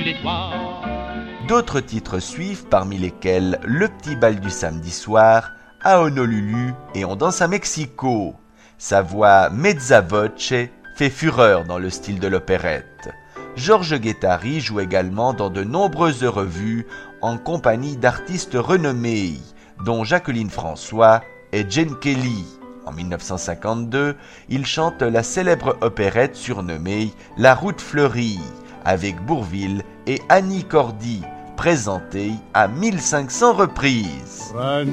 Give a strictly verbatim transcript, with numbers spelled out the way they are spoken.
les toits. D'autres titres suivent, parmi lesquels Le petit bal du samedi soir, à Honolulu et On danse à Mexico. Sa voix mezza voce fait fureur dans le style de l'opérette. Georges Guettari joue également dans de nombreuses revues en compagnie d'artistes renommés, dont Jacqueline François et Jane Kelly. En dix-neuf cent cinquante-deux, il chante la célèbre opérette surnommée La Route fleurie, avec Bourvil et Annie Cordy, présentée à mille cinq cents reprises.